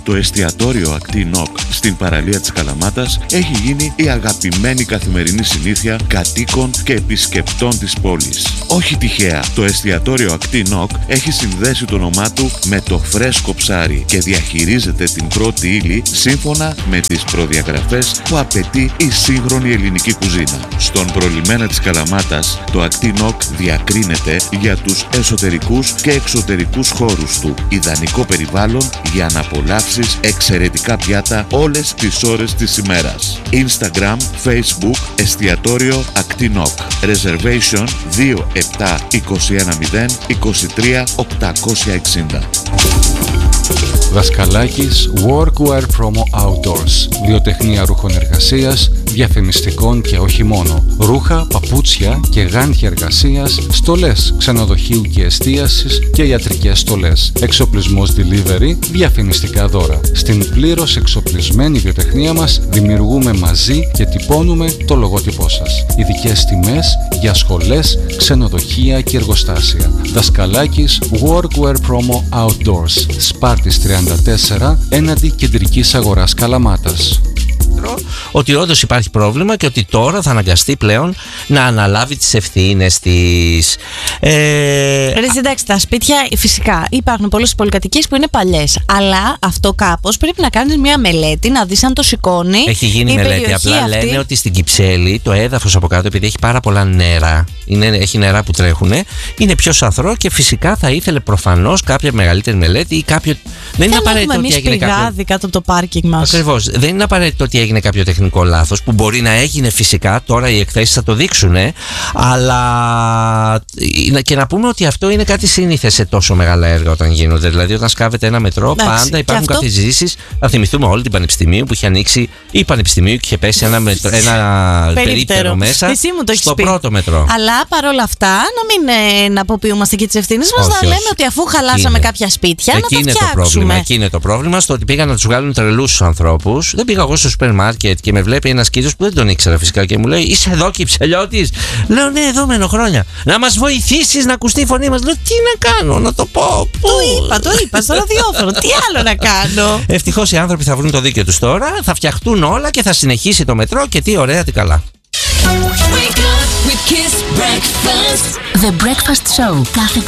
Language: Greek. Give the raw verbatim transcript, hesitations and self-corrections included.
Το εστιατόριο Ακτή Νοκ στην παραλία της Καλαμάτας έχει γίνει η αγαπημένη καθημερινή συνήθεια κατοίκων και επισκεπτών της πόλης. Όχι τυχαία, το εστιατόριο Ακτή Νοκ έχει συνδέσει το όνομά του με το φρέσκο ψάρι και διαχειρίζεται την πρώτη ύλη σύμφωνα με τις προδιαγραφές που απαιτεί η σύγχρονη ελληνική κουζίνα. Στον προλιμένα της Καλαμάτας, το Ακτή Νοκ διακρίνεται για τους εσωτερικούς και εξωτερικούς χώρους του. Ιδανικό περιβάλλον για να απολαύσεις εξαιρετικά πιάτα όλες τις ώρες της ημέρας. Instagram, Facebook, εστιατόριο Ακτή Νοκ. Reservation δύο επτά δύο ένα μηδέν είκοσι τρία οκτακόσια εξήντα. Δασκαλάκης Workwear Promo Outdoors. Βιοτεχνία ρούχων εργασίας, διαφημιστικών και όχι μόνο. Ρούχα, παπούτσια και γάντια εργασίας, στολές ξενοδοχείου και εστίασης και ιατρικές στολές. Εξοπλισμός delivery, διαφημιστικά δώρα. Στην πλήρως εξοπλισμένη βιοτεχνία μας δημιουργούμε μαζί και τυπώνουμε το λογότυπό σας. Ειδικές τιμές για σχολές, ξενοδοχεία και εργοστάσια. Δασκαλάκης Workwear Promo Outdoors. Σπάρτης τριάντα τέσσερα έναντι κεντρικής αγοράς Καλαμάτας. Ότι όντως υπάρχει πρόβλημα και ότι τώρα θα αναγκαστεί πλέον να αναλάβει τις ευθύνες της. Ε... Ρε, εντάξει, τα σπίτια φυσικά υπάρχουν πολλές πολυκατοικίες που είναι παλιές. Αλλά αυτό κάπως πρέπει να κάνεις μια μελέτη, να δεις αν το σηκώνει. Έχει γίνει η μελέτη. Απλά αυτή... λένε ότι στην Κυψέλη το έδαφος από κάτω, επειδή έχει πάρα πολλά νερά, είναι, έχει νερά που τρέχουν, είναι πιο σαθρό και φυσικά θα ήθελε προφανώς κάποια μεγαλύτερη μελέτη ή κάποιο. Δεν είναι απαραίτητο ότι έγινε κάποιο. Κάτω από το πάρκινγκ μας. Ακριβώς. Δεν είναι απαραίτητο ότι έγινε κάποιο τεχνικό λάθος, που μπορεί να έγινε φυσικά, τώρα οι εκθέσεις θα το δείξουν, αλλά και να πούμε ότι αυτό είναι κάτι σύνηθες σε τόσο μεγάλα έργα όταν γίνονται. Δηλαδή, όταν σκάβεται ένα μετρό, εντάξει, πάντα υπάρχουν αυτό... καθιζήσεις. Θα θυμηθούμε όλη την Πανεπιστημίου που είχε ανοίξει η Πανεπιστημίου και είχε πέσει ένα, μετρό, ένα περίπτερο μέσα στο πει. πρώτο μετρό. Αλλά παρόλα αυτά, να μην ε, να αποποιούμαστε και τις ευθύνες μας, να λέμε ότι αφού χαλάσαμε είναι. κάποια σπίτια, εκεί να τα είναι φτιάξουμε. Το πρόβλημα, εκεί είναι το πρόβλημα, στο ότι πήγαν να τους βγάλουν τρελούς τους ανθρώπους. Δεν πήγα εγώ στο σούπερ μάρκετ και με βλέπει ένας κύριος που δεν τον ήξερα φυσικά και μου λέει: είσαι εδώ Κυψελιώτης? Λέω: ναι, εδώ μένω χρόνια. Να μας βοηθήσεις να ακουστεί η φωνή μας. Λέω: τι να κάνω, να το πω? Πού? Το είπα, το είπα στο ραδιόφωνο. Τι άλλο να κάνω? Ευτυχώς οι άνθρωποι θα βρουν το δίκαιο τους τώρα, θα φτιαχτούν όλα και θα συνεχίσει το μετρό και τι ωραία, τι καλά. The Breakfast Show κάθε